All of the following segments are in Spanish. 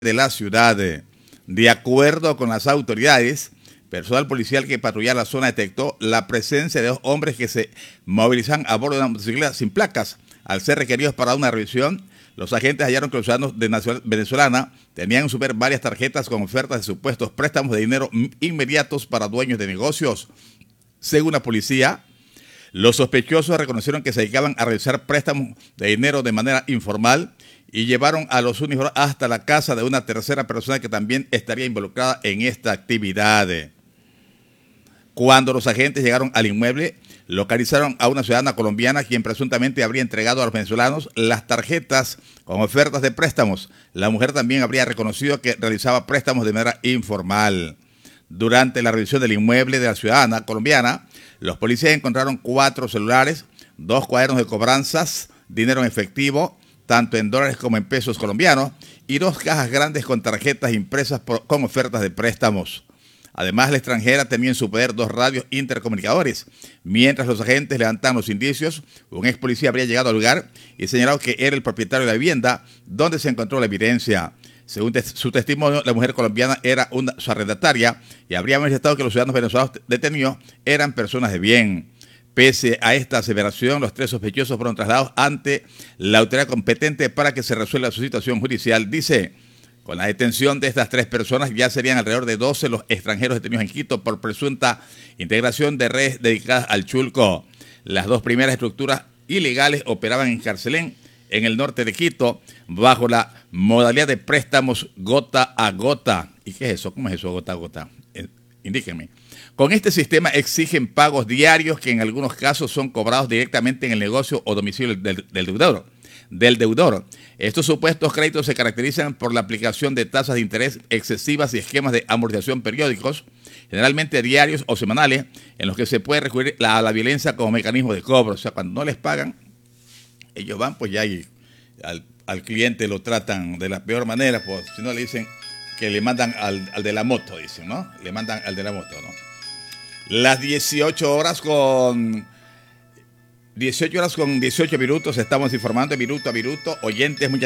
de la ciudad. De acuerdo con las autoridades, personal policial que patrullaba la zona detectó la presencia de dos hombres que se movilizan a bordo de una motocicleta sin placas. Al ser requeridos para una revisión, los agentes hallaron que los ciudadanos de nacionalidad venezolana tenían en su poder varias tarjetas con ofertas de supuestos préstamos de dinero inmediatos para dueños de negocios. Según la policía, los sospechosos reconocieron que se dedicaban a realizar préstamos de dinero de manera informal y llevaron a los uniformados hasta la casa de una tercera persona que también estaría involucrada en esta actividad. Cuando los agentes llegaron al inmueble, localizaron a una ciudadana colombiana quien presuntamente habría entregado a los venezolanos las tarjetas con ofertas de préstamos. La mujer también habría reconocido que realizaba préstamos de manera informal. Durante la revisión del inmueble de la ciudadana colombiana, los policías encontraron 4 celulares, 2 cuadernos de cobranzas, dinero en efectivo, tanto en dólares como en pesos colombianos, y 2 cajas grandes con tarjetas impresas con ofertas de préstamos. Además, la extranjera tenía en su poder 2 radios intercomunicadores. Mientras los agentes levantaban los indicios, un ex policía habría llegado al lugar y señalado que era el propietario de la vivienda donde se encontró la evidencia. Según su testimonio, la mujer colombiana era su arrendataria y habría manifestado que los ciudadanos venezolanos detenidos eran personas de bien. Pese a esta aseveración, los 3 sospechosos fueron trasladados ante la autoridad competente para que se resuelva su situación judicial. Dice, con la detención de estas 3 personas ya serían alrededor de 12 los extranjeros detenidos en Quito por presunta integración de redes dedicadas al chulco. Las 2 primeras estructuras ilegales operaban en Carcelén, en el norte de Quito, bajo la modalidad de préstamos gota a gota. ¿Y qué es eso? ¿Cómo es eso, gota a gota? Indíquenme. Con este sistema exigen pagos diarios que en algunos casos son cobrados directamente en el negocio o domicilio del deudor. Estos supuestos créditos se caracterizan por la aplicación de tasas de interés excesivas y esquemas de amortización periódicos, generalmente diarios o semanales, en los que se puede recurrir a la violencia como mecanismo de cobro. O sea, cuando no les pagan, ellos van pues ya y al cliente lo tratan de la peor manera, pues si no le dicen que le mandan al de la moto, dicen, ¿no? Le mandan al de la moto, ¿no? Las 18 horas con 18 minutos, estamos informando minuto a minuto. Oyentes, mucha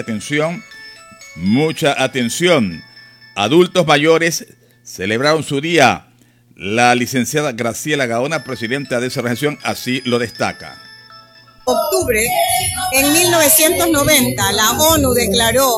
atención. Adultos mayores celebraron su día. La licenciada Graciela Gaona, presidenta de esa organización, así lo destaca. Octubre, en 1990, la ONU declaró